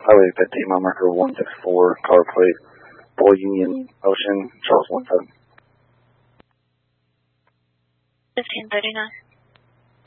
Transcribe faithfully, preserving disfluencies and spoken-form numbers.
Highway fifteen, mile marker one six four, car plate, Bull Union Ocean, Charles one seven. fifteen thirty-nine.